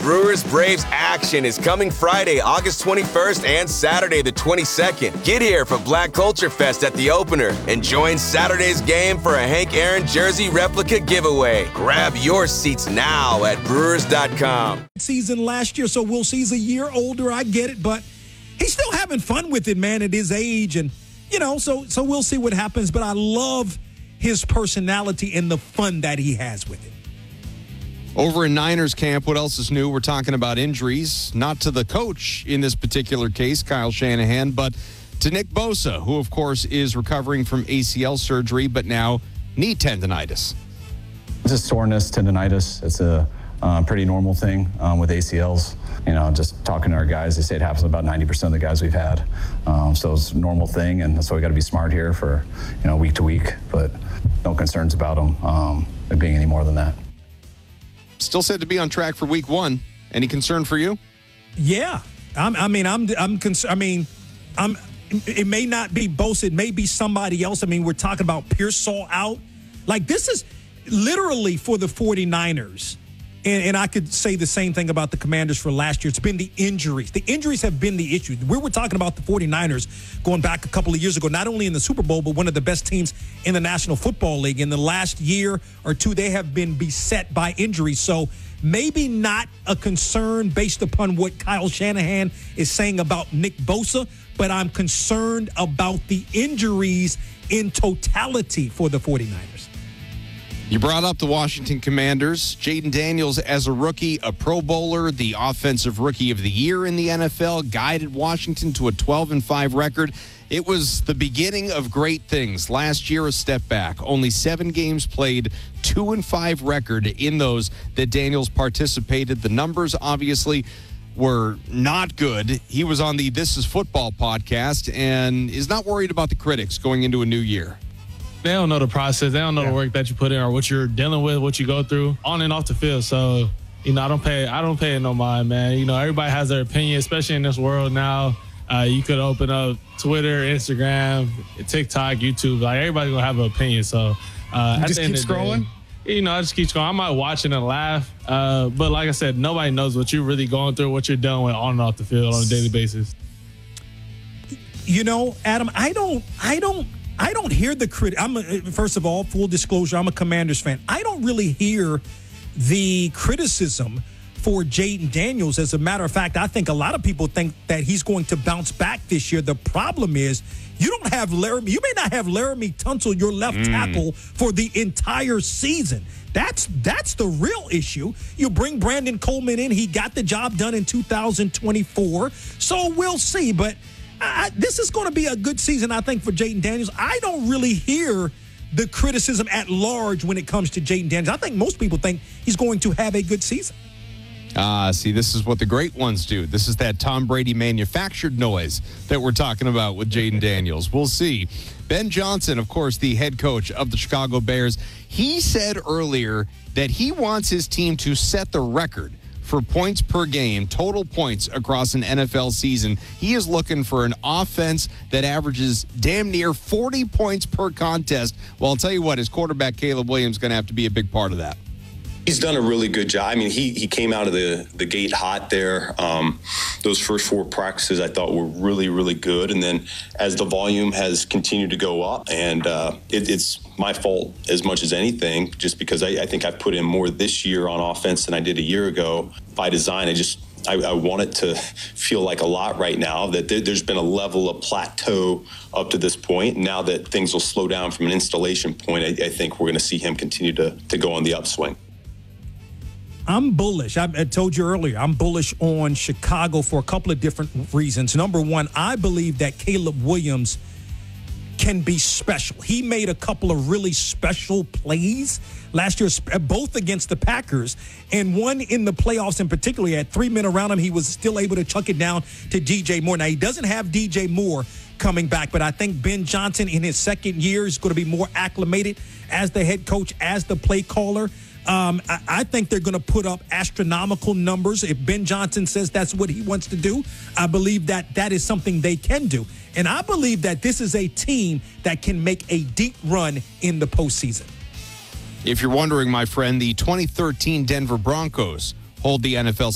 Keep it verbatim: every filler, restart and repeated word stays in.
Brewers Braves action is coming Friday, August twenty-first and Saturday the twenty-second. Get here for Black Culture Fest at the opener and join Saturday's game for a Hank Aaron jersey replica giveaway. Grab your seats now at brewers dot com. Season last year, so we'll see. He's a year older. I get it, but he's still having fun with it, man, at his age. And, you know, so so we'll see what happens. But I love his personality and the fun that he has with it. Over in Niners camp, what else is new? We're talking about injuries, not to the coach in this particular case, Kyle Shanahan, but to Nick Bosa, who, of course, is recovering from A C L surgery, but now knee tendonitis. It's a soreness, tendonitis. It's a uh, pretty normal thing um, with A C Ls. You know, just talking to our guys, they say it happens to about ninety percent of the guys we've had. Um, so it's a normal thing, and that's why we got to be smart here for, you know, week to week. But no concerns about them um, being any more than that. Still said to be on track for week one. Any concern for you? Yeah. I'm, I mean, I'm, I'm concerned. I mean, I'm, it may not be Bosa. It may be somebody else. I mean, we're talking about Pearsall out. Like, this is literally for the 49ers. And, and I could say the same thing about the Commanders for last year. It's been the injuries. The injuries have been the issue. We were talking about the 49ers going back a couple of years ago, not only in the Super Bowl, but one of the best teams in the National Football League. In the last year or two, they have been beset by injuries. So maybe not a concern based upon what Kyle Shanahan is saying about Nick Bosa, but I'm concerned about the injuries in totality for the 49ers. You brought up the Washington Commanders. Jayden Daniels, as a rookie, a Pro Bowler, the Offensive Rookie of the Year in the N F L, guided Washington to a twelve and five record. It was the beginning of great things. Last year, a step back. Only seven games played, two and five record in those that Daniels participated. The numbers, obviously, were not good. He was on the This Is Football podcast and is not worried about the critics going into a new year. They don't know the process. They don't know yeah. the work that you put in or what you're dealing with, what you go through on and off the field. So, you know, I don't pay I don't pay it no mind, man. You know, everybody has their opinion, especially in this world now. Uh, you could open up Twitter, Instagram, TikTok, YouTube. Like, everybody's going to have an opinion. So, uh, you just keep scrolling? Day, you know, I just keep scrolling. I might watch it and laugh. Uh, but like I said, nobody knows what you're really going through, what you're dealing with on and off the field on a daily basis. You know, Adam, I don't, I don't, I don't hear the crit. I'm a, first of all, full disclosure, I'm a Commanders fan. I don't really hear the criticism for Jayden Daniels. As a matter of fact, I think a lot of people think that he's going to bounce back this year. The problem is you don't have Laramie. You may not have Laramie Tunsil, your left mm. tackle, for the entire season. That's that's the real issue. You bring Brandon Coleman in. He got the job done in two thousand twenty-four. So we'll see. But I, this is going to be a good season, I think, for Jayden Daniels. I don't really hear the criticism at large when it comes to Jayden Daniels. I think most people think he's going to have a good season. Ah, uh, see, this is what the great ones do. This is that Tom Brady manufactured noise that we're talking about with Jayden Daniels. We'll see. Ben Johnson, of course, the head coach of the Chicago Bears, he said earlier that he wants his team to set the record for points per game, total points across an N F L season. He is looking for an offense that averages damn near forty points per contest. Well, I'll tell you what, his quarterback, Caleb Williams, is going to have to be a big part of that. He's done a really good job. I mean, he he came out of the, the gate hot there. Um, those first four practices I thought were really, really good. And then as the volume has continued to go up, and uh, it, it's my fault as much as anything, just because I, I think I've put in more this year on offense than I did a year ago by design. I just I, I want it to feel like a lot right now, that there, there's been a level of plateau up to this point. Now that things will slow down from an installation point, I, I think we're going to see him continue to, to go on the upswing. I'm bullish. I, I told you earlier, I'm bullish on Chicago for a couple of different reasons. Number one, I believe that Caleb Williams can be special. He made a couple of really special plays last year, both against the Packers, and one in the playoffs in particular. He had three men around him. He was still able to chuck it down to D J Moore. Now, he doesn't have D J Moore coming back, but I think Ben Johnson in his second year is going to be more acclimated as the head coach, as the play caller. Um, I, I think they're going to put up astronomical numbers. If Ben Johnson says that's what he wants to do, I believe that that is something they can do. And I believe that this is a team that can make a deep run in the postseason. If you're wondering, my friend, the twenty thirteen Denver Broncos hold the N F L